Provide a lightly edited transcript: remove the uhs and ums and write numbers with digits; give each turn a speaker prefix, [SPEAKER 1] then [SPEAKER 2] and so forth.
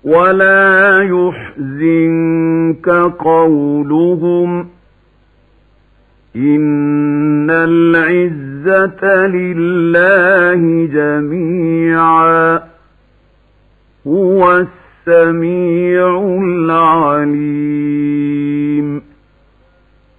[SPEAKER 1] ولا يحزنك قولهم إن العزة لله جميعا هو السميع العليم.